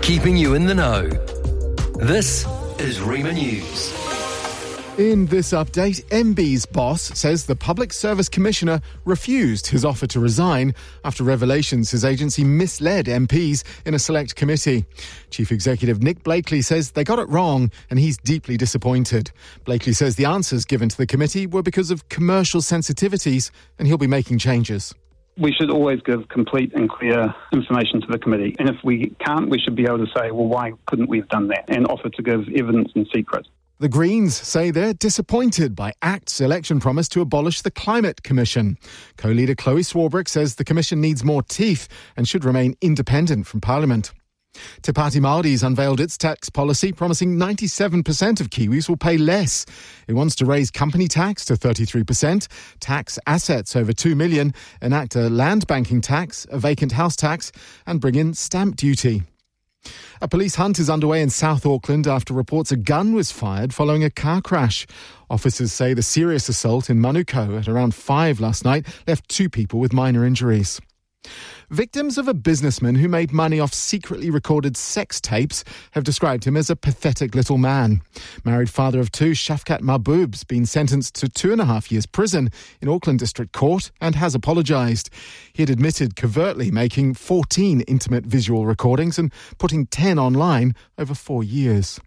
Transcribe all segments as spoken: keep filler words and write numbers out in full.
keeping you in the know. This is Rima News. In this update, M B's boss says the Public Service Commissioner refused his offer to resign after revelations his agency misled M Ps in a select committee. Chief Executive Nick Blakely says they got it wrong and he's deeply disappointed. Blakely says the answers given to the committee were because of commercial sensitivities and he'll be making changes. We should always give complete and clear information to the committee. And if we can't, we should be able to say, well, why couldn't we have done that? And offer to give evidence in secret. The Greens say they're disappointed by ACT's election promise to abolish the Climate Commission. Co-leader Chloe Swarbrick says the commission needs more teeth and should remain independent from Parliament. Te Pāti Māori's unveiled its tax policy, promising ninety-seven percent of Kiwis will pay less. It wants to raise company tax to thirty-three percent, tax assets over two million dollars, enact a land banking tax, a vacant house tax, and bring in stamp duty. A police hunt is underway in South Auckland after reports a gun was fired following a car crash. Officers say the serious assault in Manukau at around five last night left two people with minor injuries. Victims of a businessman who made money off secretly recorded sex tapes have described him as a pathetic little man. Married father of two, Shafkat Mahboob's been sentenced to two and a half years prison in Auckland District Court and has apologised. He had admitted covertly making fourteen intimate visual recordings and putting ten online over four years.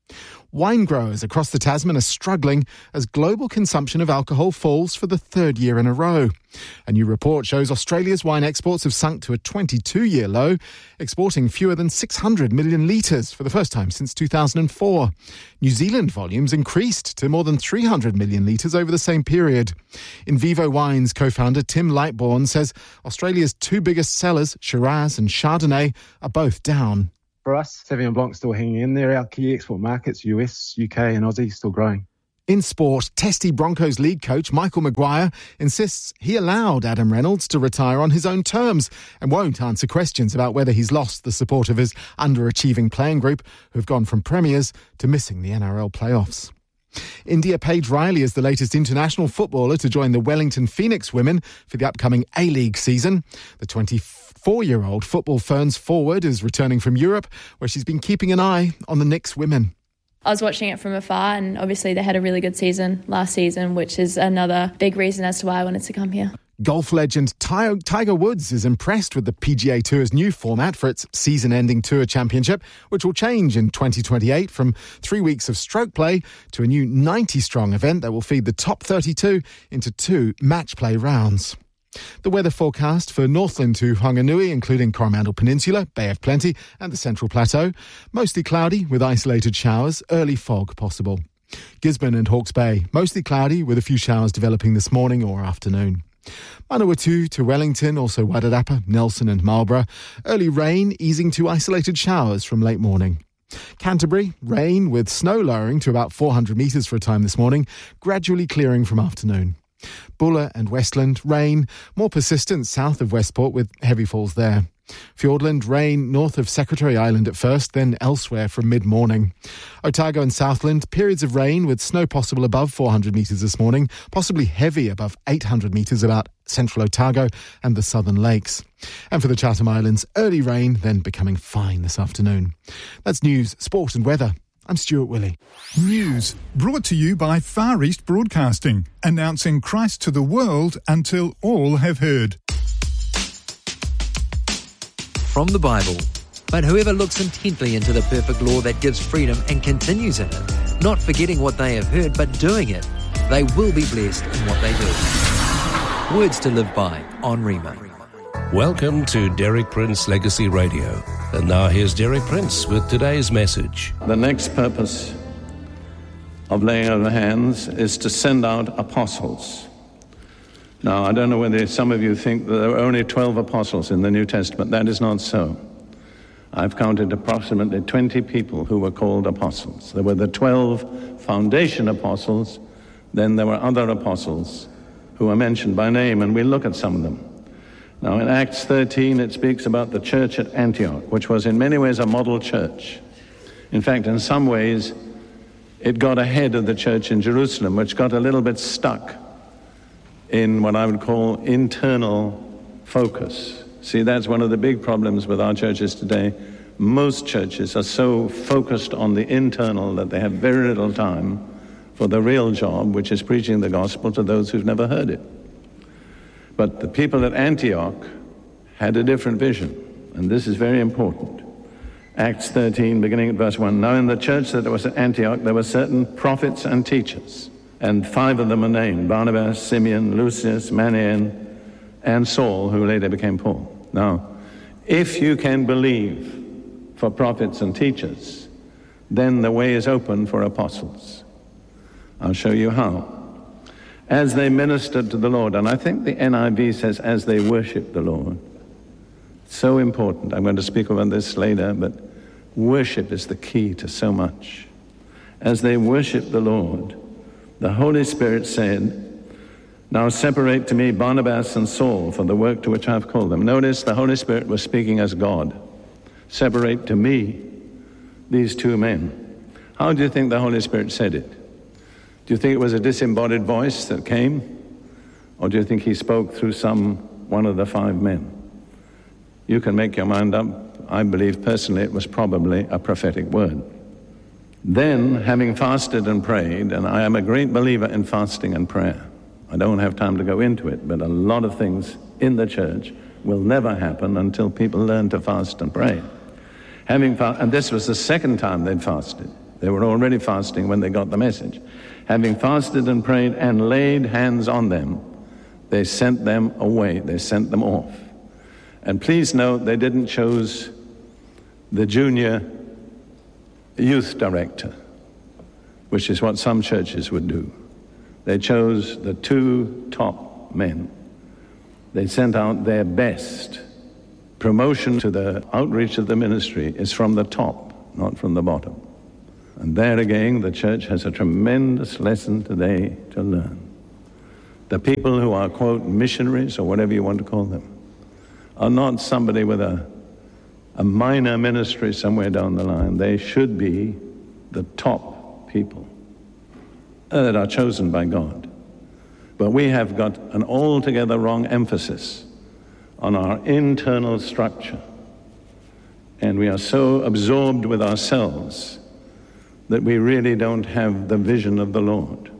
Wine growers across the Tasman are struggling as global consumption of alcohol falls for the third year in a row. A new report shows Australia's wine exports have sunk to a twenty-two-year low, exporting fewer than six hundred million litres for the first time since two thousand four. New Zealand volumes increased to more than three hundred million litres over the same period. In Vivo Wines co-founder Tim Lightbourne says Australia's two biggest sellers, Shiraz and Chardonnay, are both down. For us, Sauvignon Blanc still hanging in there. Our key export markets, U S, U K and Aussie, still growing. In sport, Testy Broncos lead coach Michael Maguire insists he allowed Adam Reynolds to retire on his own terms and won't answer questions about whether he's lost the support of his underachieving playing group who've gone from premiers to missing the N R L playoffs. India Paige Riley is the latest international footballer to join the Wellington Phoenix women for the upcoming A-League season. The twenty-four-year-old football Ferns forward is returning from Europe, where she's been keeping an eye on the Knicks women. I was watching it from afar and obviously they had a really good season last season, which is another big reason as to why I wanted to come here. Golf legend Tiger Woods is impressed with the P G A Tour's new format for its season-ending Tour Championship, which will change in twenty twenty-eight from three weeks of stroke play to a new ninety-strong event that will feed the top thirty-two into two match play rounds. The weather forecast for Northland to Whanganui, including Coromandel Peninsula, Bay of Plenty and the Central Plateau. Mostly cloudy with isolated showers, early fog possible. Gisborne and Hawke's Bay, mostly cloudy with a few showers developing this morning or afternoon. Manawatu to Wellington, also Wairarapa, Nelson and Marlborough. Early rain easing to isolated showers from late morning. Canterbury, rain with snow lowering to about four hundred metres for a time this morning, gradually clearing from afternoon. Buller and Westland, rain, more persistent south of Westport with heavy falls there. Fiordland, rain north of Secretary Island at first, then elsewhere from mid-morning. Otago and Southland, periods of rain with snow possible above four hundred metres this morning, possibly heavy above eight hundred metres about central Otago and the southern lakes. And for the Chatham Islands, early rain, then becoming fine this afternoon. That's news, sport and weather. I'm Stuart Willey. News brought to you by Far East Broadcasting, announcing Christ to the world until all have heard. From the Bible. But whoever looks intently into the perfect law that gives freedom and continues in it, not forgetting what they have heard but doing it, they will be blessed in what they do. Words to live by on Rima. Welcome to Derek Prince Legacy Radio. And now here's Derek Prince with today's message. The next purpose of laying on of hands is to send out apostles. Now, I don't know whether some of you think that there are only twelve apostles in the New Testament. That is not so. I've counted approximately twenty people who were called apostles. There were the twelve foundation apostles, then there were other apostles who are mentioned by name, and we'll look at some of them. Now, in Acts thirteen, it speaks about the church at Antioch, which was in many ways a model church. In fact, in some ways, it got ahead of the church in Jerusalem, which got a little bit stuck in what I would call internal focus. See, that's one of the big problems with our churches today. most churches are so focused on the internal that they have very little time for the real job, which is preaching the gospel to those who've never heard it. But the people at Antioch had a different vision, and this is very important. Acts thirteen, beginning at verse one. Now in the church that was at Antioch, there were certain prophets and teachers, and five of them are named: Barnabas, Simeon, Lucius, Manaen, and Saul, who later became Paul. Now, if you can believe for prophets and teachers, then the way is open for apostles. I'll show you how. As they ministered to the Lord, and I think the N I V says, as they worshiped the Lord. So important. I'm going to speak about this later, but worship is the key to so much. As they worshiped the Lord, the Holy Spirit said, now separate to me Barnabas and Saul for the work to which I've called them. Notice the Holy Spirit was speaking as God. Separate to me these two men. How do you think the Holy Spirit said it? Do you think it was a disembodied voice that came? Or do you think he spoke through some one of the five men? You can make your mind up. I believe personally it was probably a prophetic word. Then, having fasted and prayed, and I am a great believer in fasting and prayer. I don't have time to go into it, but a lot of things in the church will never happen until people learn to fast and pray. Having fa- and this was the second time they'd fasted. They were already fasting when they got the message. Having fasted and prayed and laid hands on them, they sent them away. They sent them off. And please note, they didn't choose the junior youth director, which is what some churches would do. They chose the two top men. They sent out their best. Promotion to the outreach of the ministry is from the top, not from the bottom. And there again, the church has a tremendous lesson today to learn. The people who are, quote, missionaries, or whatever you want to call them, are not somebody with a, a minor ministry somewhere down the line. They should be the top people that are chosen by God. But we have got an altogether wrong emphasis on our internal structure. And we are so absorbed with ourselves that we really don't have the vision of the Lord.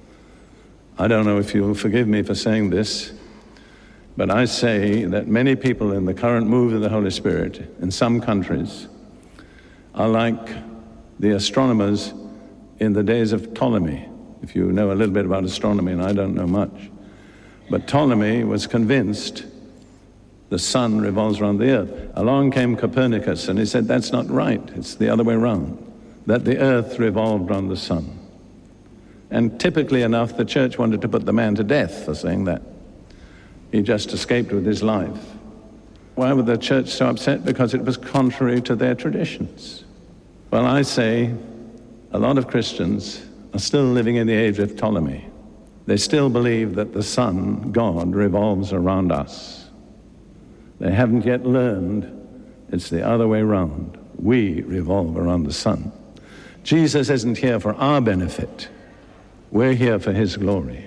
I don't know if you'll forgive me for saying this, but I say that many people in the current move of the Holy Spirit in some countries are like the astronomers in the days of Ptolemy. If you know a little bit about astronomy, and I don't know much. But Ptolemy was convinced the sun revolves around the earth. Along came Copernicus, and he said, that's not right. It's the other way around, that the earth revolved around the sun. And typically enough, the church wanted to put the man to death for saying that. He just escaped with his life. Why was the church so upset? Because it was contrary to their traditions. Well, I say a lot of Christians are still living in the age of Ptolemy. They still believe that the sun, God, revolves around us. They haven't yet learned it's the other way around. We revolve around the sun. Jesus isn't here for our benefit. We're here for his glory.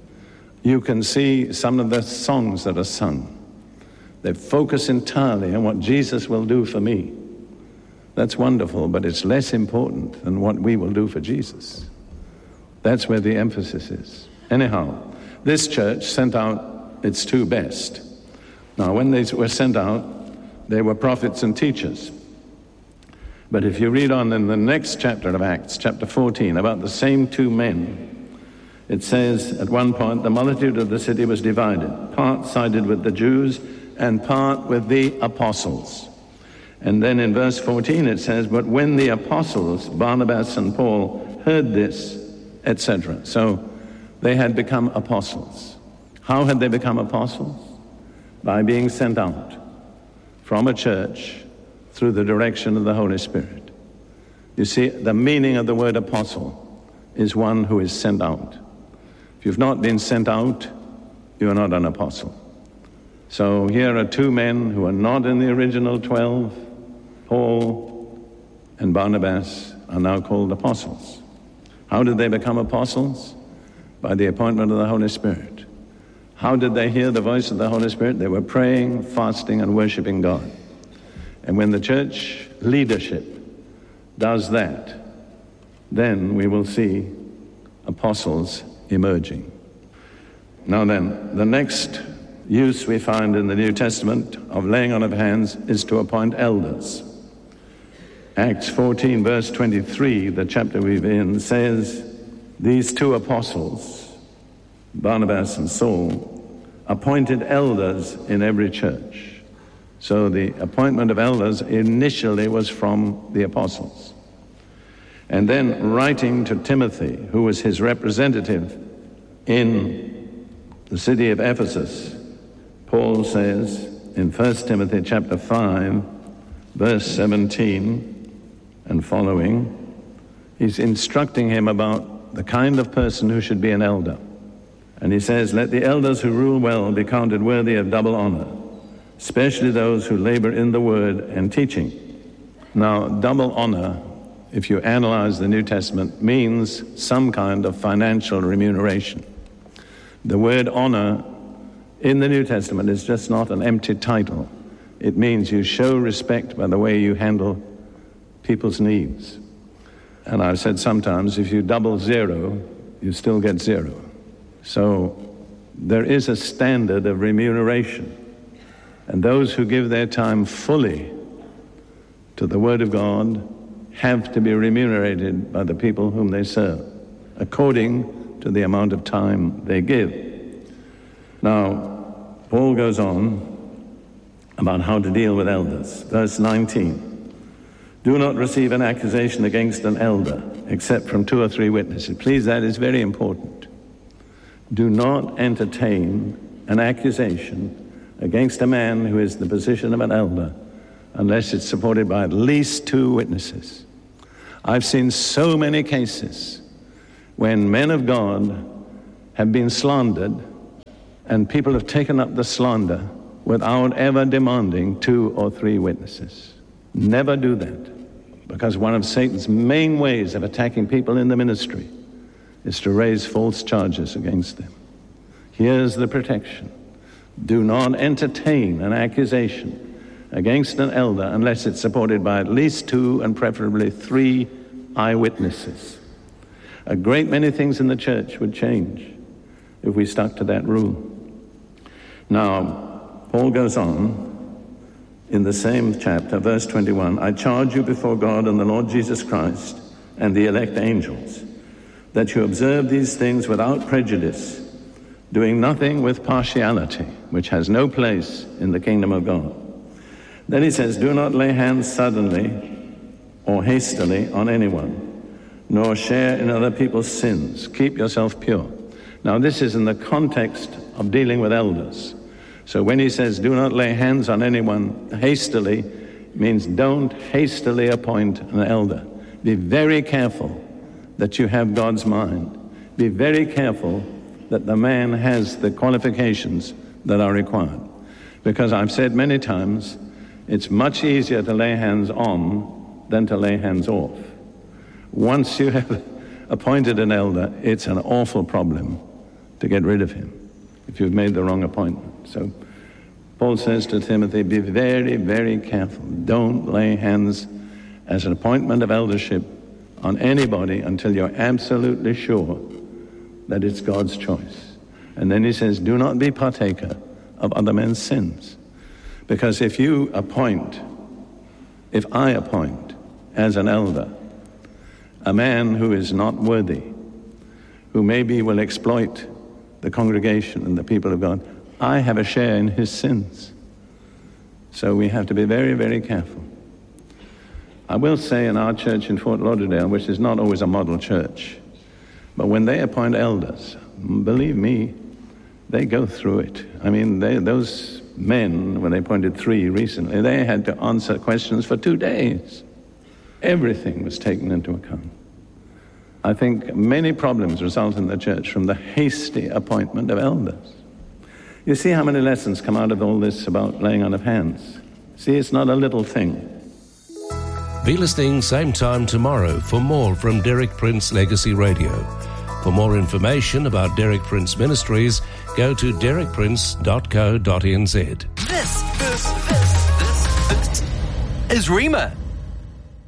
You can see some of the songs that are sung. They focus entirely on what Jesus will do for me. That's wonderful, but it's less important than what we will do for Jesus. That's where the emphasis is. Anyhow, this church sent out its two best. Now, when they were sent out, they were prophets and teachers. But if you read on in the next chapter of Acts, chapter fourteen, about the same two men, it says, at one point, the multitude of the city was divided. Part sided with the Jews and part with the apostles. And then in verse fourteen it says, but when the apostles, Barnabas and Paul, heard this, et cetera. So they had become apostles. How had they become apostles? By being sent out from a church through the direction of the Holy Spirit. You see, the meaning of the word apostle is one who is sent out. If you've not been sent out, you are not an apostle. So here are two men who are not in the original twelve. Paul and Barnabas are now called apostles. How did they become apostles? By the appointment of the Holy Spirit. How did they hear the voice of the Holy Spirit? They were praying, fasting, and worshiping God. And when the church leadership does that, then we will see apostles emerging. Now then, the next use we find in the New Testament of laying on of hands is to appoint elders. Acts fourteen, verse twenty-three, the chapter we've in, says, these two apostles, Barnabas and Saul, appointed elders in every church. So the appointment of elders initially was from the apostles. And then writing to Timothy, who was his representative in the city of Ephesus, Paul says in First Timothy chapter five, verse seventeen and following, he's instructing him about the kind of person who should be an elder. And he says, let the elders who rule well be counted worthy of double honor, especially those who labor in the word and teaching. Now, double honor, if you analyze the New Testament, means some kind of financial remuneration. The word honor in the New Testament is just not an empty title. It means you show respect by the way you handle people's needs. And I've said sometimes, if you double zero, you still get zero. So there is a standard of remuneration. And those who give their time fully to the Word of God have to be remunerated by the people whom they serve, according to the amount of time they give. Now, Paul goes on about how to deal with elders. Verse nineteen. Do not receive an accusation against an elder, except from two or three witnesses. Please, that is very important. Do not entertain an accusation against a man who is in the position of an elder, unless it's supported by at least two witnesses. I've seen so many cases when men of God have been slandered, and people have taken up the slander without ever demanding two or three witnesses. Never do that, because one of Satan's main ways of attacking people in the ministry is to raise false charges against them. Here's the protection. Do not entertain an accusation against an elder unless it's supported by at least two and preferably three eyewitnesses. A great many things in the church would change if we stuck to that rule. Now, Paul goes on in the same chapter, verse twenty-one, I charge you before God and the Lord Jesus Christ and the elect angels, that you observe these things without prejudice, doing nothing with partiality, which has no place in the kingdom of God. Then he says, do not lay hands suddenly or hastily on anyone, nor share in other people's sins. Keep yourself pure. Now, this is in the context of dealing with elders. So when he says, do not lay hands on anyone hastily, it means don't hastily appoint an elder. Be very careful that you have God's mind. Be very careful that the man has the qualifications that are required. Because I've said many times, it's much easier to lay hands on than to lay hands off. Once you have appointed an elder, it's an awful problem to get rid of him if you've made the wrong appointment. So Paul says to Timothy, be very, very careful. Don't lay hands as an appointment of eldership on anybody until you're absolutely sure that it's God's choice. And then he says, do not be partaker of other men's sins. Because if you appoint, if I appoint as an elder, a man who is not worthy, who maybe will exploit the congregation and the people of God, I have a share in his sins. So we have to be very, very careful. I will say in our church in Fort Lauderdale, which is not always a model church, but when they appoint elders, believe me, they go through it. I mean, they, those men, when they appointed three recently, they had to answer questions for two days. Everything was taken into account. I think many problems result in the church from the hasty appointment of elders. You see how many lessons come out of all this about laying on of hands. See, it's not a little thing. Be listening same time tomorrow for more from Derek Prince Legacy Radio. For more information about Derek Prince Ministries, go to derek prince dot co dot n z. This, this, this, this, this. is Rima.